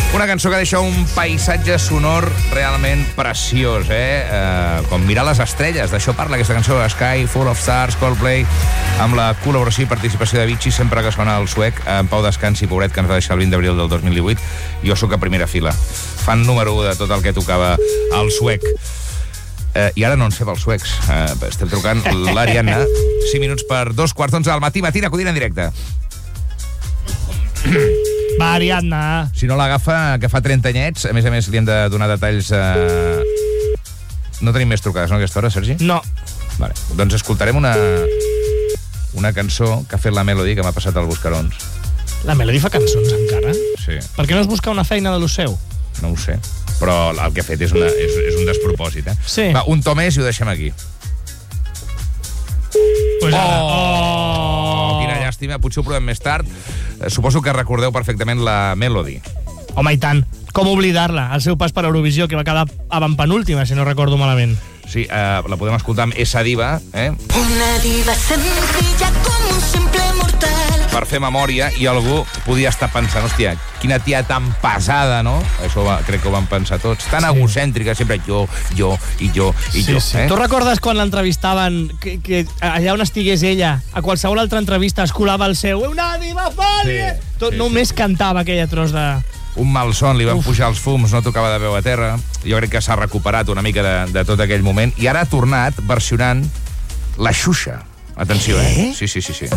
Una cançó que deixa un paisatge sonor realment preciós, com mirar les estrelles. D'això parla aquesta cançó, Sky Full of Stars, Coldplay, amb la col·laboració i participació de Avicii, sempre que sona el suec, en Pau Descansi, pobret, que ens va deixar el 20 d'abril del 2018. Jo sóc a primera fila. Fan número 1 de tot el que tocava el suec. I ara no ens fem els suecs. Estem trucant l'Ariadna. 5 minuts per 2:15 del matí. Matina, Codina en directe. Va, Ariadna. Si no l'agafa, que fa 30 anyets, a més li hem de donar detalls... No tenim més trucades, no, a aquesta hora, Sergi? No. Vale. Doncs escoltarem una cançó que ha fet la Melody, que m'ha passat al Buscarons. La Melody fa cançons, encara? Sí. Per què no es busca una feina de lo seu? No ho sé, però el que ha fet és un despropòsit, Sí. Va, un to més i ho deixem aquí. Pues Quina llàstima, potser ho provem més tard. Suposo que recordeu perfectament la Melody. Home, i tant. Com oblidar-la? El seu pas per Eurovisió, que va quedar avantpenúltima, si no recordo malament. Sí, la podem escoltar amb Esa Diva, Una diva sencilla com un simple mortal. per fer memòria, i algú podia estar pensant, hòstia, quina tia tan pesada, no? Això crec que ho van pensar tots. Tan egocèntrica, sempre jo. Sí. Tu recordes quan l'entrevistaven, que allà on estigués ella, a qualsevol altra entrevista es colava el seu una diva fòlia? Només cantava aquella tros de... Un mal son, li van pujar els fums, no tocava de veu a terra. Jo crec que s'ha recuperat una mica de tot aquell moment, i ara ha tornat versionant la Xuxa. Atenció, Sí.